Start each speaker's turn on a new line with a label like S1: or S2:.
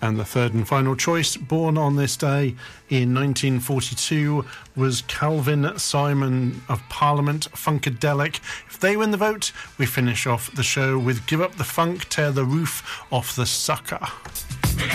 S1: And the third and final choice, born on this day in 1942, was Calvin Simon of Parliament, Funkadelic. If they win the vote, we finish off the show with Give Up the Funk, Tear the Roof Off the Sucker.